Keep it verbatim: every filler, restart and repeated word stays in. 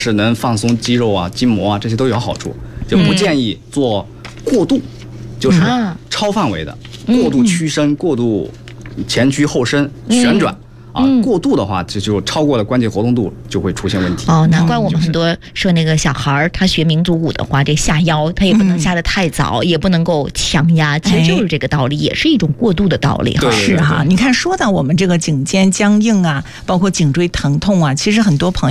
是能放松肌肉啊、筋膜啊，这些都有好处，就不建议做过度，就是超范围的、过度屈伸、过度前屈后伸、旋转。啊，过度的话，这就超过了关节活动度，就会出现问题。 哦，难怪我们很多说那个小孩儿，他学民族舞的话，这下腰他也不能下得太早，嗯、也不能够强压，其实就是这个道理，也是一种过度的道理哈。 是哈，你看说到我们这个颈肩僵硬啊，包括颈椎疼痛啊，其实很多朋友。